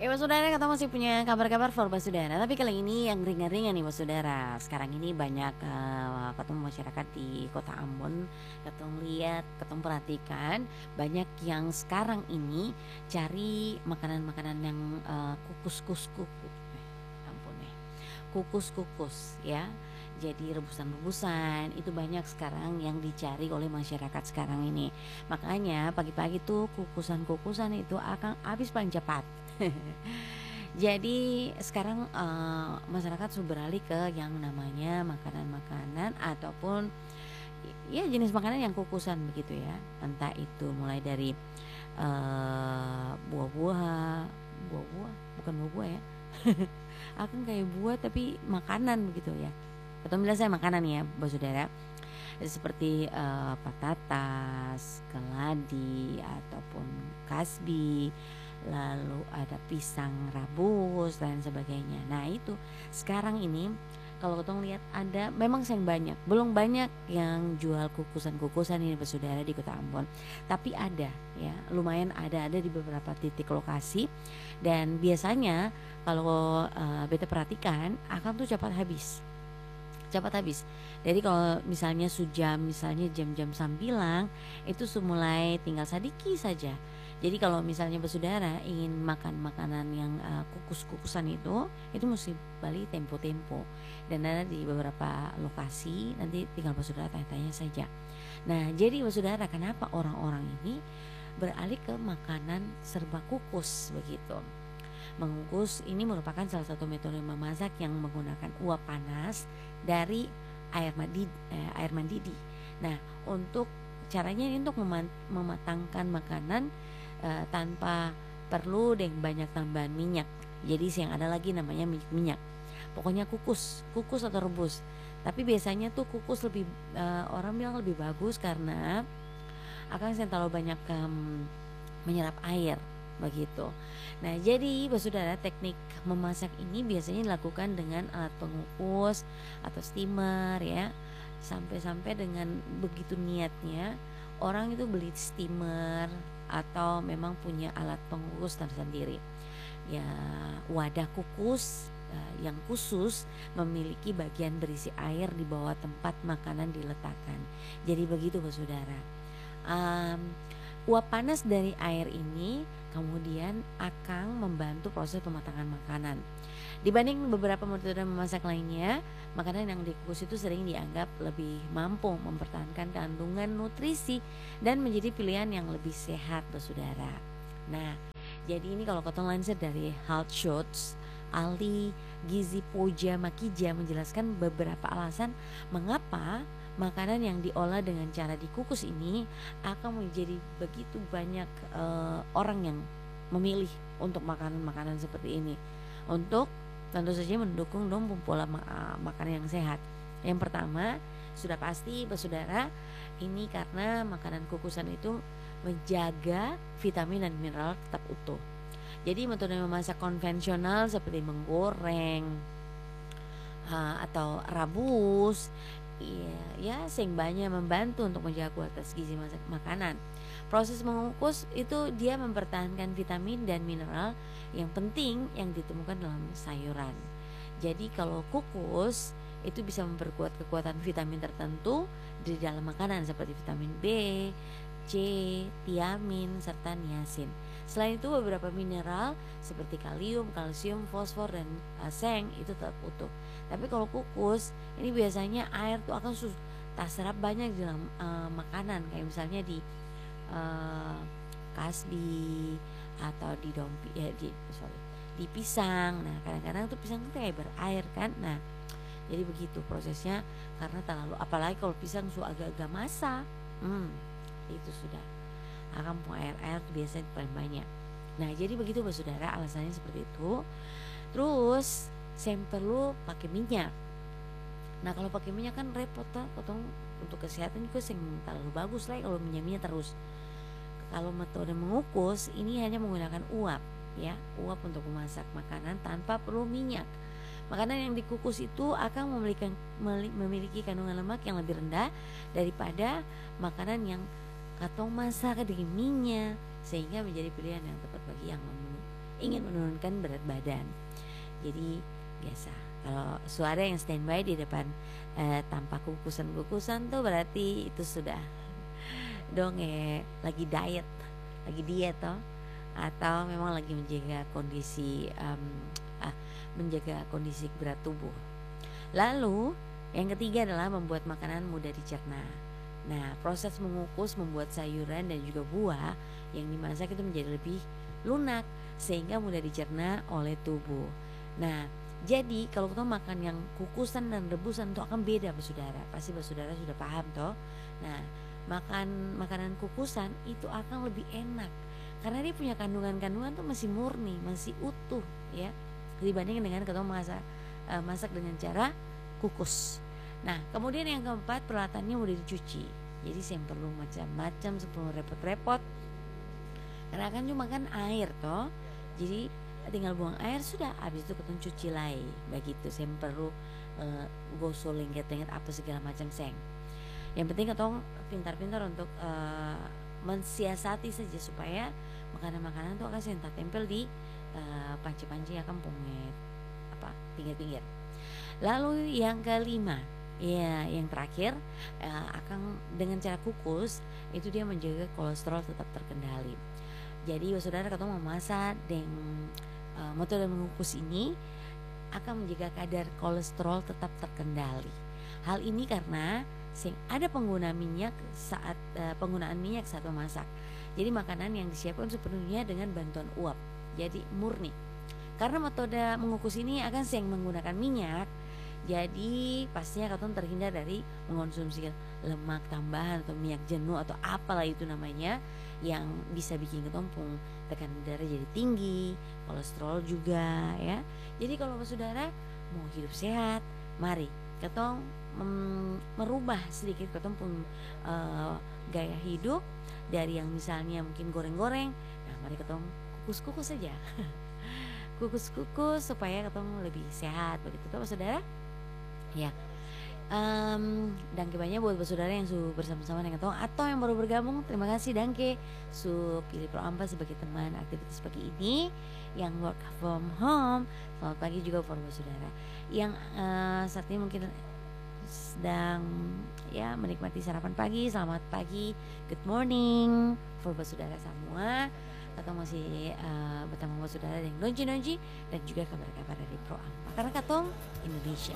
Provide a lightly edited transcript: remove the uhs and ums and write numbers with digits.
Mas Saudara, kita masih punya kabar-kabar for Mas Saudara. Tapi kali ini yang ringan-ringan nih Mas Saudara. Sekarang ini banyak ketemu masyarakat di Kota Ambon. Ketemu lihat, ketemu perhatikan, banyak yang sekarang ini cari makanan-makanan yang kukus-kukus. Ampun ya. Kukus-kukus ya. Jadi rebusan-rebusan itu banyak sekarang yang dicari oleh masyarakat sekarang ini. Makanya pagi-pagi tuh kukusan-kukusan itu akan habis paling cepat. Jadi sekarang masyarakat sudah beralih ke yang namanya makanan-makanan ataupun ya jenis makanan yang kukusan begitu ya. Entah itu mulai dari buah-buah, bukan buah-buah ya. Akan kayak buah tapi makanan begitu ya. Atau bilang saya makanan ya, Bapak Saudara. Seperti patatas, keladi ataupun kasbi, lalu ada pisang rebus dan sebagainya. Nah, itu sekarang ini kalau kita lihat ada memang sayang banyak, belum banyak yang jual kukusan-kukusan ini Bapak Saudara di Kota Ambon. Tapi ada ya, lumayan ada di beberapa titik lokasi dan biasanya kalau beta perhatikan akan tuh cepat habis. Jadi kalau misalnya misalnya jam-jam 9 itu mulai tinggal sedikit saja. Jadi kalau misalnya bersaudara ingin makan makanan yang kukus-kukusan itu mesti balik tempo-tempo. Dan ada di beberapa lokasi, nanti tinggal bersaudara tanya-tanya saja. Nah, jadi bersaudara, kenapa orang-orang ini beralih ke makanan serba kukus begitu? Mengukus ini merupakan salah satu metode memasak yang menggunakan uap panas dari air mendidih. Nah, untuk caranya ini untuk mematangkan makanan tanpa perlu dengan banyak tambahan minyak. Jadi yang ada lagi namanya minyak. Pokoknya kukus atau rebus. Tapi biasanya tuh kukus lebih orang bilang lebih bagus karena akan terlalu banyak menyerap air begitu. Nah, jadi saudara, teknik memasak ini biasanya dilakukan dengan alat pengukus atau steamer ya. Sampai-sampai dengan begitu niatnya orang itu beli steamer atau memang punya alat pengukus tersendiri. Ya, wadah kukus yang khusus memiliki bagian berisi air di bawah tempat makanan diletakkan. Jadi begitu saudara. Uap panas dari air ini kemudian akan membantu proses pematangan makanan. Dibanding beberapa metode memasak lainnya, makanan yang dikukus itu sering dianggap lebih mampu mempertahankan kandungan nutrisi dan menjadi pilihan yang lebih sehat saudara. Nah, jadi ini kalau kota lansir dari Health Shots, ahli gizi Poja Makija menjelaskan beberapa alasan mengapa makanan yang diolah dengan cara dikukus ini akan menjadi begitu banyak orang yang memilih untuk makanan-makanan seperti ini, untuk tentu saja mendukung pola makanan yang sehat. Yang pertama sudah pasti saudara, ini karena makanan kukusan itu menjaga vitamin dan mineral tetap utuh. Jadi metode memasak konvensional seperti menggoreng atau rebus ya seimbangnya membantu untuk menjaga kualitas gizi makanan. Proses mengukus itu dia mempertahankan vitamin dan mineral yang penting yang ditemukan dalam sayuran. Jadi kalau kukus itu bisa memperkuat kekuatan vitamin tertentu di dalam makanan seperti vitamin B, C, tiamin, serta niacin. Selain itu beberapa mineral seperti kalium, kalsium, fosfor, dan seng itu tetap utuh. Tapi kalau kukus ini biasanya air tuh akan tak serap banyak di dalam makanan, kayak misalnya di kasbi atau di di pisang. Nah, kadang-kadang tuh pisang tuh kayak berair kan. Nah, jadi begitu prosesnya karena terlalu, apalagi kalau pisang agak-agak masak, itu sudah akan air biasanya paling banyak. Nah, jadi begitu saudara, alasannya seperti itu. Terus saya perlu pakai minyak. Nah, kalau pakai minyak kan repot potong untuk kesehatan juga terlalu bagus lah kalau minyak terus. Kalau metode mengukus ini hanya menggunakan uap ya, uap untuk memasak makanan tanpa perlu minyak. Makanan yang dikukus itu akan memiliki kandungan lemak yang lebih rendah daripada makanan yang katong masak dengan minyak, sehingga menjadi pilihan yang tepat bagi yang ingin menurunkan berat badan. Jadi biasa kalau suara yang standby di depan tanpa kukusan-kukusan tuh berarti itu sudah dong ya lagi diet toh, atau memang lagi menjaga kondisi menjaga kondisi berat tubuh. Lalu yang ketiga adalah membuat makanan mudah dicerna. Nah, proses mengukus, membuat sayuran dan juga buah yang dimasak itu menjadi lebih lunak sehingga mudah dicerna oleh tubuh. Nah, jadi kalau kita makan yang kukusan dan rebusan itu akan beda, Saudara. Pasti Saudara sudah paham toh. Nah, makan makanan kukusan itu akan lebih enak karena dia punya kandungan-kandungan tuh masih murni, masih utuh ya, dibandingkan dengan kalau masak dengan cara kukus. Nah, kemudian yang keempat, peralatannya mudah dicuci. Jadi saya perlu macam-macam, sebelum repot-repot. Karena kan cuma kan air toh. Jadi tinggal buang air sudah, habis itu ketemu cuci lagi. Begitu, saya perlu gosok lengket-lengket apa segala macam seng. Yang penting ketong pintar-pintar untuk mensiasati saja supaya makanan-makanan itu akan sentak tempel di panci-panci akan punget pinggir-pinggir. Lalu yang kelima, ya yang terakhir, akan dengan cara kukus itu dia menjaga kolesterol tetap terkendali. Jadi saudara kalau memasak dengan metode mengukus ini akan menjaga kadar kolesterol tetap terkendali. Hal ini karena ada pengguna minyak saat penggunaan minyak saat memasak. Jadi makanan yang disiapkan sepenuhnya dengan bantuan uap, jadi murni. Karena metode mengukus ini akan menggunakan minyak, jadi pastinya katong terhindar dari mengonsumsi lemak tambahan atau minyak jenuh atau apalah itu namanya yang bisa bikin katong tekanan darah jadi tinggi, kolesterol juga ya. Jadi kalau saudara mau hidup sehat, mari katong merubah sedikit katong gaya hidup dari yang misalnya mungkin goreng-goreng. Nah, mari katong kukus-kukus saja. Kukus-kukus supaya ketemu lebih sehat begitu toh saudara ya. Danke banyak buat saudara yang sudah bersama-sama dengan ketong atau yang baru bergabung. Terima kasih danke su pilih Pro Ampa sebagai teman aktivitas pagi ini yang work from home. Selamat pagi juga buat saudara yang saat ini mungkin sedang ya menikmati sarapan pagi. Selamat pagi, good morning for saudara semua. Atau masih bertemu saudara dengan donji-donji dan juga kabar-kabar dari Pro Ampa karena katong Indonesia.